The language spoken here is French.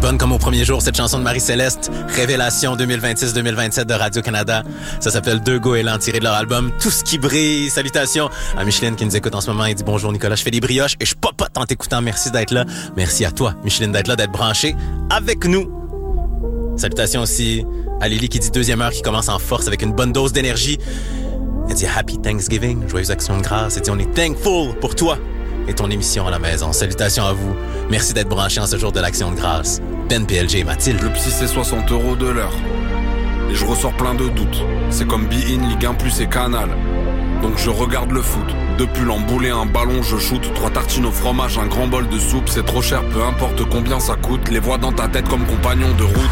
bonne comme au premier jour, cette chanson de Marie-Céleste, Révélation 2026-2027 de Radio-Canada. Ça s'appelle Deux goélands tirés de leur album Tout ce qui brille. Salutations à Micheline qui nous écoute en ce moment. Elle dit bonjour Nicolas, je fais des brioches et je popote en t'écoutant. Merci d'être là. Merci à toi, Micheline, d'être là, d'être branchée avec nous. Salutations aussi à Lily qui dit deuxième heure qui commence en force avec une bonne dose d'énergie. Elle dit Happy Thanksgiving, joyeuse action de grâce. Elle dit on est thankful pour toi et ton émission à la maison. Salutations à vous. Merci d'être branchés en ce jour de l'action de grâce. Ben, PLG et Mathilde. Le psy c'est 60 € de l'heure. Et je ressors plein de doutes. C'est comme Be-In, Ligue 1 Plus et Canal. Donc je regarde le foot. Deux pulls emboulés, un ballon, je shoot. 3 tartines au fromage, un grand bol de soupe. C'est trop cher, peu importe combien ça coûte. Les vois dans ta tête comme compagnons de route.